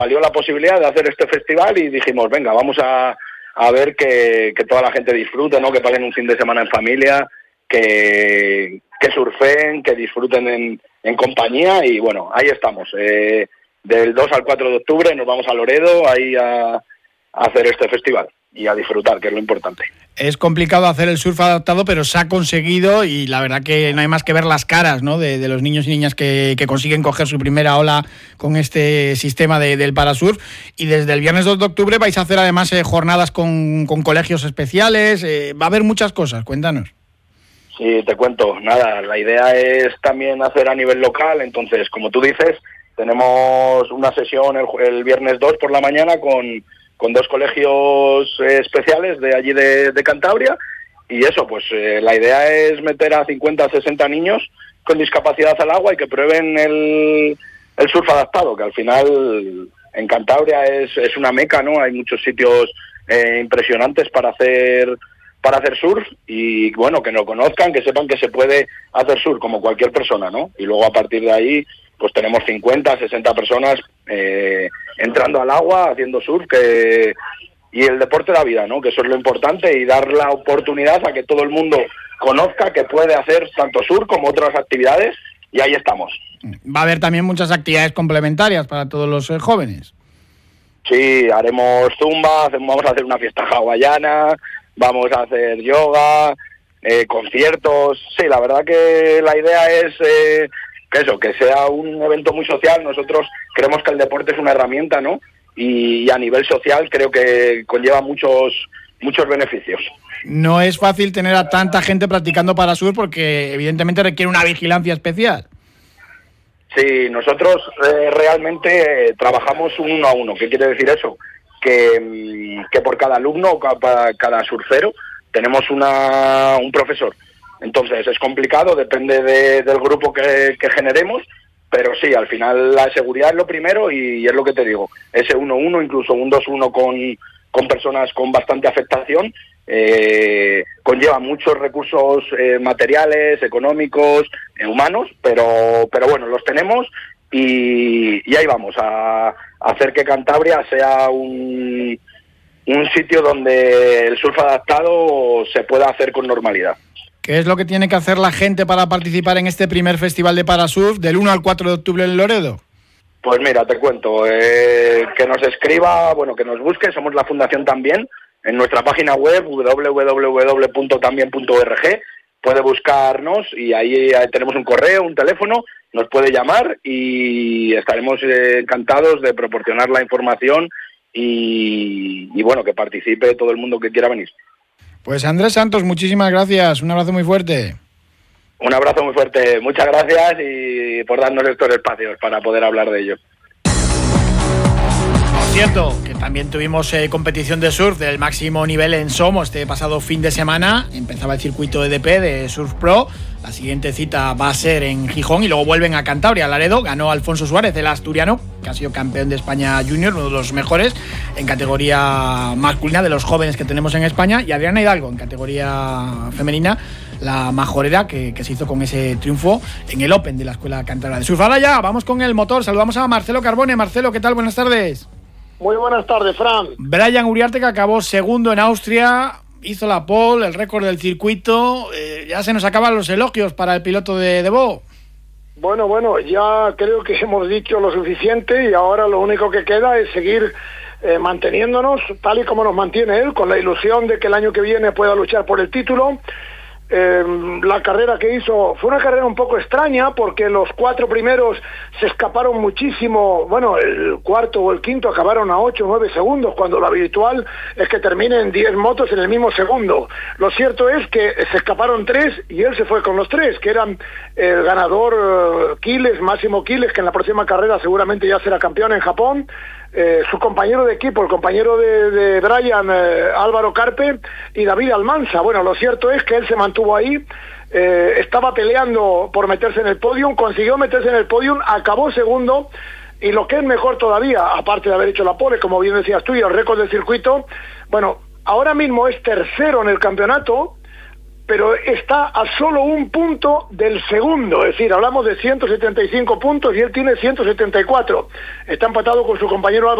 salió la posibilidad de hacer este festival y dijimos, venga, vamos a ver que toda la gente disfrute, ¿no? Que pasen un fin de semana en familia, que surfen, que disfruten en compañía y bueno, ahí estamos. Del 2 al 4 de octubre nos vamos a Loredo ahí a hacer este festival y a disfrutar, que es lo importante. Es complicado hacer el surf adaptado, pero se ha conseguido y la verdad que no hay más que ver las caras, ¿no? de los niños y niñas que consiguen coger su primera ola con este sistema del parasurf. Y desde el viernes 2 de octubre vais a hacer además jornadas con colegios especiales, va a haber muchas cosas, cuéntanos. Sí, te cuento, nada, la idea es también hacer a nivel local, entonces, como tú dices, tenemos una sesión el viernes 2 por la mañana con 2 colegios especiales de allí de Cantabria y eso, pues la idea es meter a 50 o 60 niños con discapacidad al agua y que prueben el surf adaptado, que al final en Cantabria es una meca, ¿no? Hay muchos sitios impresionantes para hacer surf y bueno, que lo conozcan, que sepan que se puede hacer surf como cualquier persona, ¿no? Y luego a partir de ahí pues tenemos 50, 60 personas entrando al agua, haciendo surf, y el deporte da vida, ¿no? Que eso es lo importante y dar la oportunidad a que todo el mundo conozca que puede hacer tanto surf como otras actividades y ahí estamos. Va a haber también muchas actividades complementarias para todos los jóvenes. Sí, haremos zumba, vamos a hacer una fiesta hawaiana, vamos a hacer yoga, conciertos. Sí, la verdad que la idea es que sea un evento muy social. Nosotros creemos que el deporte es una herramienta, ¿no? Y a nivel social creo que conlleva muchos beneficios. No es fácil tener a tanta gente practicando parasurf porque evidentemente requiere una vigilancia especial. Sí, nosotros realmente trabajamos 1 a 1. ¿Qué quiere decir eso? Que por cada alumno o cada surfero tenemos un profesor. Entonces es complicado, depende del grupo que generemos, pero sí, al final la seguridad es lo primero y es lo que te digo, ese 1-1, incluso un 2-1 con personas con bastante afectación, conlleva muchos recursos materiales, económicos, humanos, pero bueno, los tenemos y ahí vamos a hacer que Cantabria sea un sitio donde el surf adaptado se pueda hacer con normalidad. ¿Qué es lo que tiene que hacer la gente para participar en este primer festival de parasurf del 1 al 4 de octubre en Loredo? Pues mira, te cuento, que nos escriba, bueno, que nos busque, somos la fundación También, en nuestra página web www.tambien.org, puede buscarnos y ahí tenemos un correo, un teléfono, nos puede llamar y estaremos encantados de proporcionar la información y bueno, que participe todo el mundo que quiera venir. Pues Andrés Santos, muchísimas gracias, un abrazo muy fuerte. Un abrazo muy fuerte, muchas gracias y por darnos estos espacios para poder hablar de ello. Por cierto, que también tuvimos competición de surf del máximo nivel en Somo este pasado fin de semana. Empezaba el circuito EDP de Surf Pro. La siguiente cita va a ser en Gijón y luego vuelven a Cantabria, a Laredo. Ganó Alfonso Suárez, el asturiano, que ha sido campeón de España Junior, uno de los mejores en categoría masculina de los jóvenes que tenemos en España. Y Adriana Hidalgo en categoría femenina, la majorera que se hizo con ese triunfo en el Open de la Escuela Cantabria de Surf. Ahora ya, vamos con el motor. Saludamos a Marcelo Carbone. Marcelo, ¿qué tal? Buenas tardes. Muy buenas tardes, Fran. Brian Uriarte, que acabó segundo en Austria, hizo la pole, el récord del circuito. Ya se nos acaban los elogios para el piloto de Bo. Bueno, ya creo que hemos dicho lo suficiente y ahora lo único que queda es seguir manteniéndonos tal y como nos mantiene él, con la ilusión de que el año que viene pueda luchar por el título. La carrera que hizo fue una carrera un poco extraña porque los 4 primeros se escaparon muchísimo. Bueno, el cuarto o el quinto acabaron a 8 o 9 segundos, cuando lo habitual es que terminen 10 motos en el mismo segundo. Lo cierto es que se escaparon 3 y él se fue con los 3, que eran el ganador Quiles, Máximo Quiles, que en la próxima carrera seguramente ya será campeón en Japón, su compañero de equipo, el compañero de Brian, Álvaro Carpe, y David Almanza. Bueno, lo cierto es que él se mantuvo ahí, estaba peleando por meterse en el podium, consiguió meterse en el podium, acabó segundo, y lo que es mejor todavía, aparte de haber hecho la pole, como bien decías tú, y el récord del circuito, bueno, ahora mismo es tercero en el campeonato, pero está a solo un punto del segundo, es decir, hablamos de 175 puntos y él tiene 174. Está empatado con su compañero